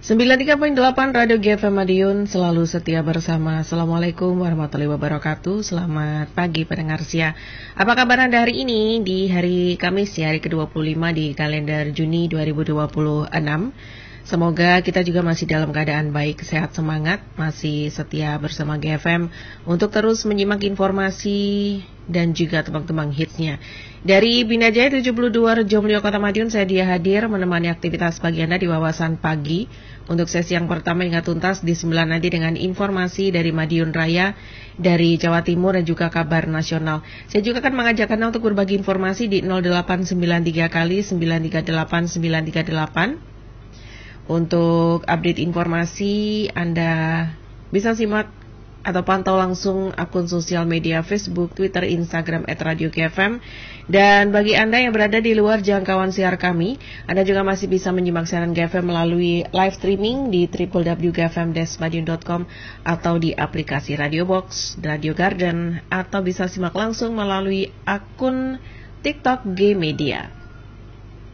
93.8 Radio GFM Madiun selalu setia bersama. Assalamualaikum warahmatullahi wabarakatuh. Selamat pagi pendengar Sia. Apa kabar Anda hari ini di hari Kamis, hari ke-25 di kalender Juni 2026. Semoga kita juga masih dalam keadaan baik, sehat, semangat, masih setia bersama GFM untuk terus menyimak informasi dan juga tebang-tebang hitsnya. Dari Bina Jaya 72 Rejomulyo Kota Madiun, saya Dia hadir menemani aktivitas pagi Anda di Wawasan Pagi. Untuk sesi yang pertama hingga tuntas di 9 nanti dengan informasi dari Madiun Raya, dari Jawa Timur dan juga kabar nasional. Saya juga akan mengajak Anda untuk berbagi informasi di 0893 kali 938 938. Untuk update informasi, Anda bisa simak atau pantau langsung akun sosial media Facebook, Twitter, Instagram @RadioGFM. Dan bagi Anda yang berada di luar jangkauan siar kami, Anda juga masih bisa menyimak siaran GFM melalui live streaming di www.gfm-madiun.com atau di aplikasi Radio Box, Radio Garden, atau bisa simak langsung melalui akun TikTok G Media.